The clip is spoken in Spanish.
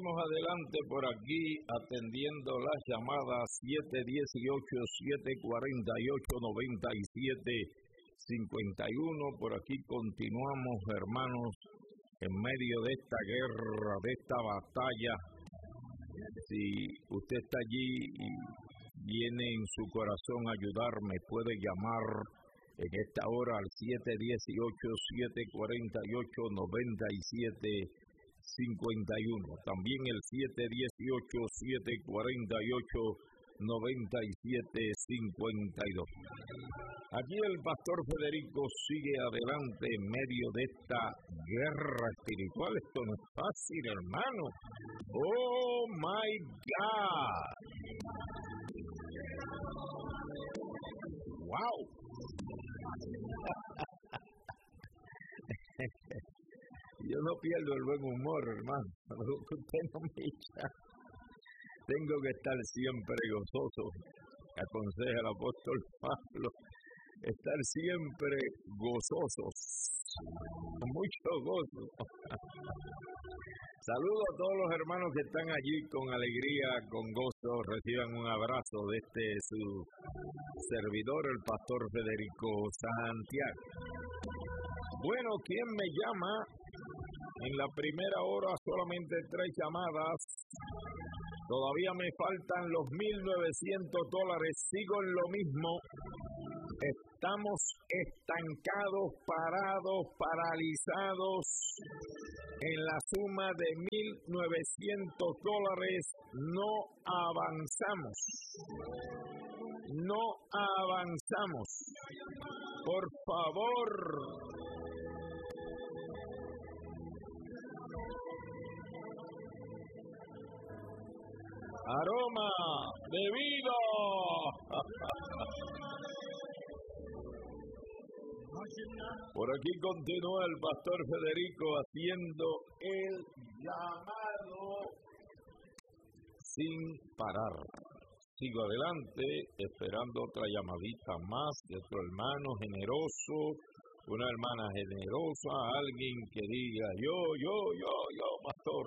seguimos adelante por aquí atendiendo las llamadas 718-748-9751. Por aquí continuamos, hermanos, en medio de esta guerra, de esta batalla. Si usted está allí y viene en su corazón a ayudarme, puede llamar en esta hora al 718-748-9751. También el 718-748-9752. Aquí el pastor Federico sigue adelante en medio de esta guerra espiritual. Esto no es fácil, hermano. Oh my God. Wow. Yo no pierdo el buen humor, hermano. Usted no me echa. Tengo que estar siempre gozoso. Aconseja el apóstol Pablo. Estar siempre gozosos. Mucho gozo. Saludo a todos los hermanos que están allí con alegría, con gozo. Reciban un abrazo de su servidor, el pastor Federico Santiago. Bueno, ¿quién me llama? En la primera hora solamente 3 llamadas. Todavía me faltan los $1,900. Sigo en lo mismo. Estamos estancados, parados, paralizados en la suma de $1,900. No avanzamos. No avanzamos. Por favor. Aroma de vida. Por aquí continúa el pastor Federico haciendo el llamado sin parar. Sigo adelante esperando otra llamadita más de otro hermano generoso, una hermana generosa, alguien que diga yo, pastor,